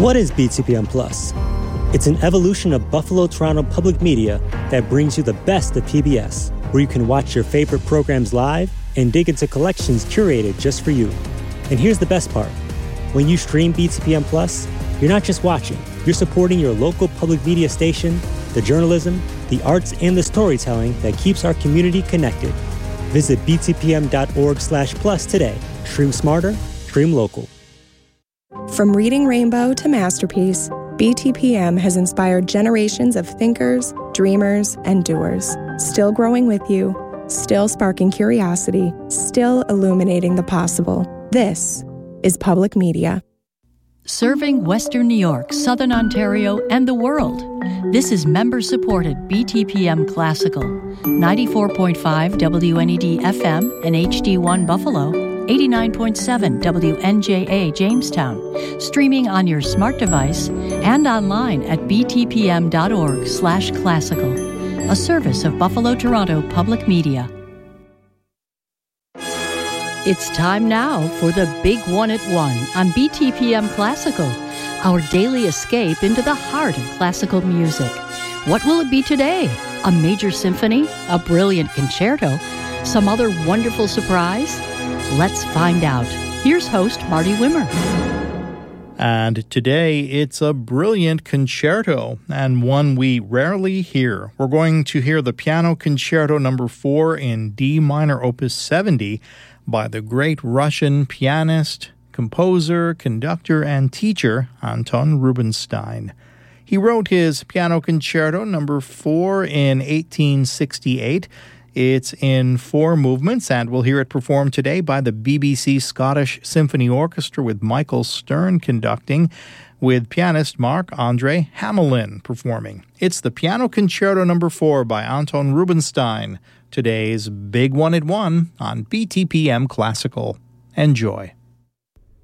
What is BTPM Plus? It's an evolution of Buffalo Toronto Public Media that brings you the best of PBS, where you can watch your favorite programs live and dig into collections curated just for you. And here's the best part. When you stream BTPM Plus, you're not just watching, you're supporting your local public media station, the journalism, the arts, and the storytelling that keeps our community connected. Visit btpm.org/plus today. Stream smarter, stream local. From Reading Rainbow to Masterpiece, BTPM has inspired generations of thinkers, dreamers, and doers. Still growing with you, still sparking curiosity, still illuminating the possible. This is public media. Serving Western New York, Southern Ontario, and the world. This is member-supported BTPM Classical, 94.5 WNED FM and HD1 Buffalo, 89.7 WNJA Jamestown, streaming on your smart device and online at btpm.org/classical, a service of Buffalo Toronto Public Media. It's time now for the Big One at 1 on BTPM Classical, our daily escape into the heart of classical music. What will it be today? A major symphony? A brilliant concerto? Some other wonderful surprise? Let's find out. Here's host Marty Wimmer. And today it's a brilliant concerto, and one we rarely hear. We're going to hear the Piano Concerto No. 4 in D minor, Opus 70, by the great Russian pianist, composer, conductor, and teacher Anton Rubinstein. He wrote his Piano Concerto No. 4 in 1868. It's in 4 movements, and we'll hear it performed today by the BBC Scottish Symphony Orchestra with Michael Stern conducting, with pianist Marc-André Hamelin performing. It's the Piano Concerto No. 4 by Anton Rubinstein, today's Big One at 1 on BTPM Classical. Enjoy.